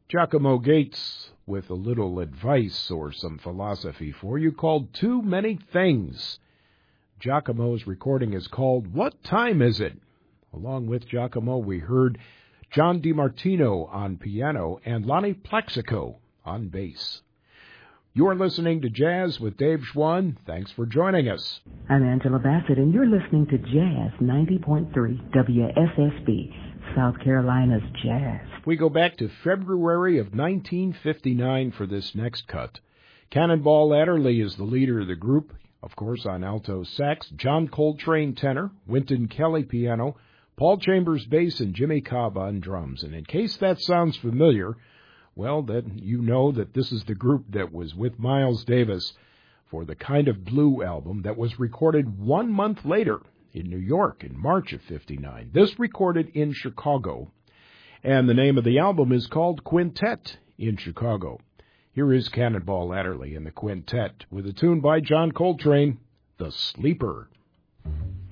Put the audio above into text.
Giacomo Gates with a little advice or some philosophy for you called Too Many Things. Giacomo's recording is called What Time Is It? Along with Giacomo, we heard John DiMartino on piano and Lonnie Plexico on bass. You're listening to Jazz with Dave Schwann. Thanks for joining us. I'm Angela Bassett, and you're listening to Jazz 90.3 WSSB. South Carolina's Jazz. We go back to February of 1959 for this next cut. Cannonball Adderley is the leader of the group, of course on alto sax, John Coltrane tenor, Wynton Kelly piano, Paul Chambers bass, and Jimmy Cobb on drums. And in case that sounds familiar, well, then you know that this is the group that was with Miles Davis for the Kind of Blue album that was recorded 1 month later in New York in March of 59. This recorded in Chicago, and the name of the album is called Quintet in Chicago. Here is Cannonball Adderley and the Quintet with a tune by John Coltrane, The Sleeper.